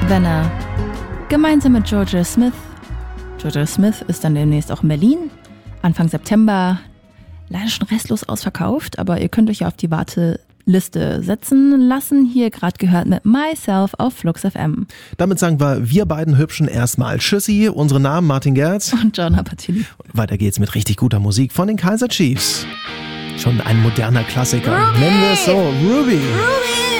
Savannah. Gemeinsam mit Georgia Smith. Georgia Smith ist dann demnächst auch in Berlin. Anfang September. Leider schon restlos ausverkauft, aber ihr könnt euch ja auf die Warteliste setzen lassen. Hier gerade gehört mit Myself auf Flux FM. Damit sagen wir beiden Hübschen erstmal Tschüssi. Unsere Namen Martin Gerz und John Apatini. Und weiter geht's mit richtig guter Musik von den Kaiser Chiefs. Schon ein moderner Klassiker. Ruby! Nennen wir es so. Ruby. Ruby!